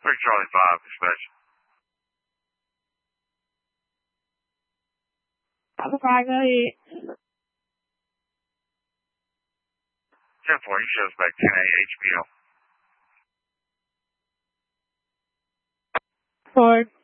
Charlie 5, dispatch. Papa 5, go ahead. 10-4, you shows back 10-8 HPL. 4.